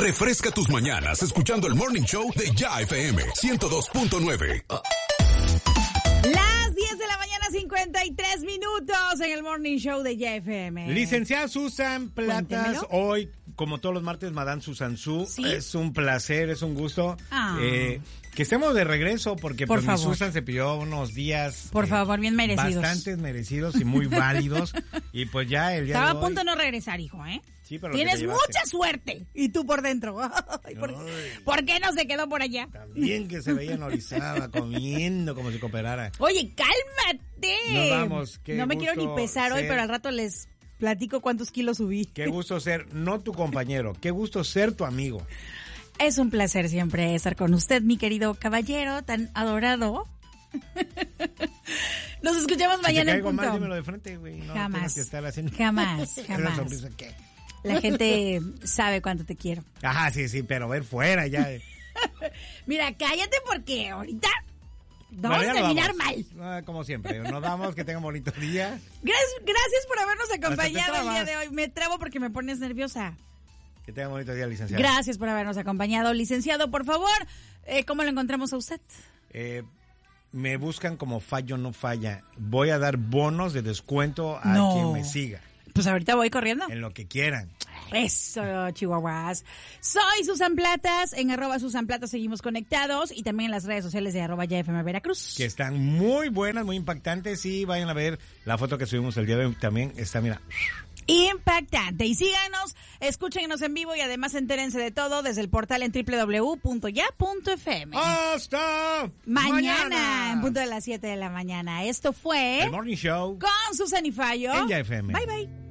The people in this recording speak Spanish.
Refresca tus mañanas escuchando el Morning Show de Ya FM 102.9. Las 10 de la mañana, 53 minutos en el Morning Show de Ya FM. Licenciada Susan Platas, Cuéntemelo. hoy, como todos los martes, Madame Susan Su. ¿Sí? Es un placer, es un gusto. Que estemos de regreso porque Por pues, mi favor. Susan se pidió unos días. Por favor, bien merecidos. Bastantes merecidos y muy válidos. Y pues ya el día Estaba de a punto hoy... de no regresar, hijo, ¿eh? Sí, pero lo que Tienes te llevaste. mucha suerte. Y tú por dentro. Ay, ¿por qué no se quedó por allá? También que se veía en Orizaba comiendo como si cooperara. Oye, cálmate. Nos vamos, qué no me quiero ni gusto pesar hoy, ser- pero al rato les platico cuántos kilos subí. Qué gusto ser, no tu compañero, qué gusto ser tu amigo. Es un placer siempre estar con usted, mi querido caballero tan adorado. Nos escuchamos mañana en Si te caigo mal, punto. dímelo de frente, güey. No Jamás. tienes que estar haciendo... Jamás, Una jamás. sonrisa, ¿qué? La gente sabe cuánto te quiero. Ajá, sí, pero ver fuera ya. Mira, cállate porque ahorita vamos Bueno, a ya nos terminar vamos. mal. Como siempre, nos vamos, que tengan bonito día. Gracias por habernos acompañado el día trabas. de hoy. Me trabo porque me pones nerviosa. Que tengan bonito día, licenciado. Gracias por habernos acompañado. Licenciado, por favor, ¿cómo lo encontramos a usted? Me buscan como Fallo No Falla. Voy a dar bonos de descuento a No. quien me siga. Pues ahorita voy corriendo. En lo que quieran. Eso, chihuahuas. Soy Susan Platas, en @SusanPlatas seguimos conectados y también en las redes sociales de @YFM Veracruz. Que están muy buenas, muy impactantes. Y vayan a ver la foto que subimos el día de hoy. También está, mira. Impactante. Y síganos, escúchenos en vivo y además entérense de todo desde el portal en www.ya.fm. ¡Hasta Mañana, en punto de las 7 de la mañana. Esto fue El Morning Show con Susan y Fallo. en Ya FM. Bye, bye.